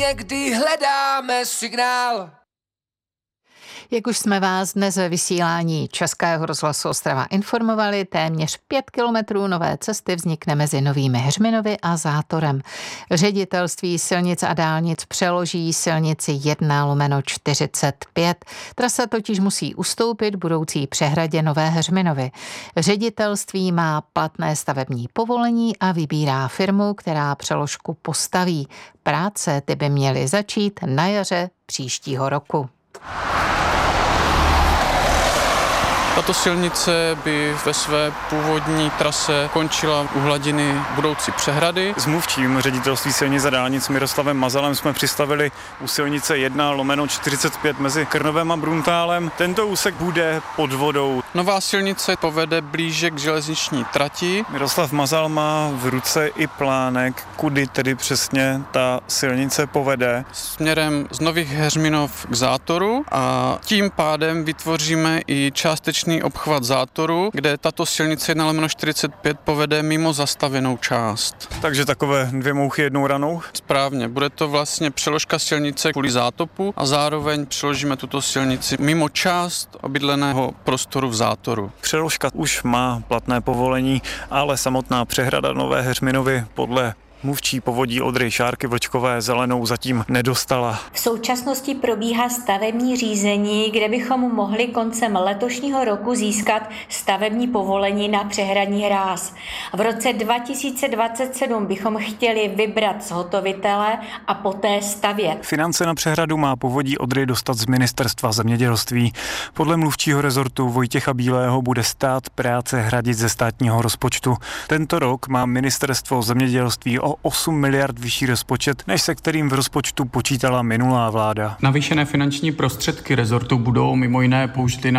Někdy hledáme signál. Jak už jsme vás dnes ve vysílání Českého rozhlasu Ostrava informovali, téměř 5 kilometrů nové cesty vznikne mezi Novými Heřminovy a Zátorem. Ředitelství silnic a dálnic přeloží silnici 1/45. Trasa totiž musí ustoupit budoucí přehradě Nové Heřminovy. Ředitelství má platné stavební povolení a vybírá firmu, která přeložku postaví. Práce ty by měly začít na jaře příštího roku. Tato silnice by ve své původní trase končila u hladiny budoucí přehrady. S mluvčím ředitelství silnic a dálnic Miroslavem Mazalem jsme přistavili u silnice 1/45 mezi Krnovem a Bruntálem. Tento úsek bude pod vodou. Nová silnice povede blíže k železniční trati. Miroslav Mazal má v ruce i plánek, kudy tedy přesně ta silnice povede. Směrem z Nových Heřminov k Zátoru a tím pádem vytvoříme i částečný obchvat Zátoru, kde tato silnice 1/45 povede mimo zastavěnou část. Takže takové 2 mouchy jednou ranou? Správně, bude to vlastně přeložka silnice kvůli zátopu a zároveň přeložíme tuto silnici mimo část obydleného prostoru v Zátoru. Přeložka už má platné povolení, ale samotná přehrada Nové Heřminovy podle mluvčí povodí Odry Šárky Vlčkové zelenou zatím nedostala. V současnosti probíhá stavební řízení, kde bychom mohli koncem letošního roku získat stavební povolení na přehradní hráz. V roce 2027 bychom chtěli vybrat zhotovitele a poté stavět. Finance na přehradu má povodí Odry dostat z Ministerstva zemědělství. Podle mluvčího rezortu Vojtěcha Bílého bude stát práce hradit ze státního rozpočtu. Tento rok má Ministerstvo zemědělství o 8 miliard vyšší rozpočet, než se kterým v rozpočtu počítala minulá vláda. Navýšené finanční prostředky rezortu budou mimo jiné použity na